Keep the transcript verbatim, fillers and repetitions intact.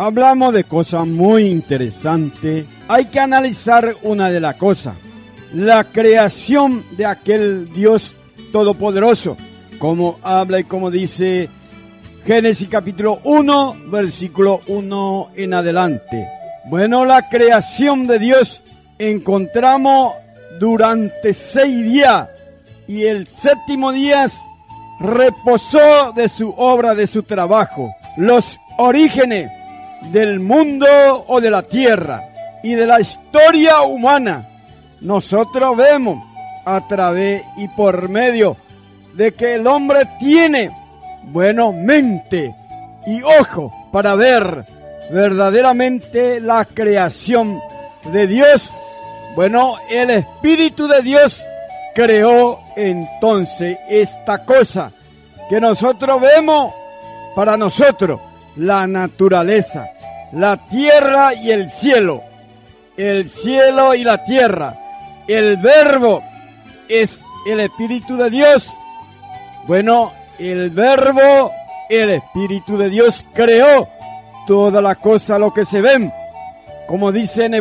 hablamos de cosas muy interesantes, hay que analizar una de las cosas. La creación de aquel Dios todopoderoso, como habla y como dice Génesis capítulo uno, versículo uno en adelante. Bueno, la creación de Dios encontramos durante seis días y el séptimo día reposó de su obra, de su trabajo. Los orígenes del mundo o de la tierra y de la historia humana, nosotros vemos a través y por medio de que el hombre tiene, bueno, mente y ojo para ver verdaderamente la creación de Dios. Bueno, el Espíritu de Dios creó entonces esta cosa que nosotros vemos para nosotros, la naturaleza, la tierra y el cielo, el cielo y la tierra. El verbo es el Espíritu de Dios. Bueno, el verbo, el Espíritu de Dios creó toda la cosa, lo que se ven, como dice en